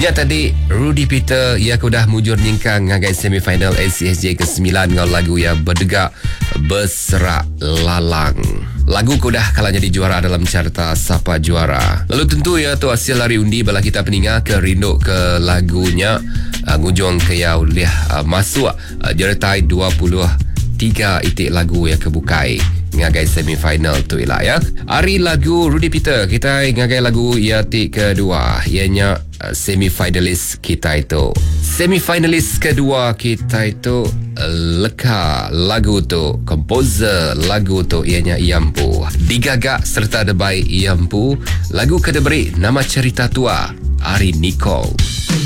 Nya tadi Rudy Peter ia kudah mujur ningkang ngagai semifinal NCSJ ke-9 ngau lagu yang berdegak berserak lalang. Lagu kudah kalah jadi juara dalam carta Sapa Juara. Lalu tentu ya tu hasil lari undi bala kita peninga ke rindu ke lagunya ngujung ke yau liah masuk jeretai 23 itik lagu yang kebukai ngagai semifinal tu ialah ya. Hari lagu Rudy Peter kita ngagai lagu itik kedua ianya semifinalis kita itu. Semifinalis kedua kita itu leka lagu tu, komposer lagu tu ianya Iampu. Digagak serta debai Iampu. Lagu kedua nama cerita tua Ari Nicole.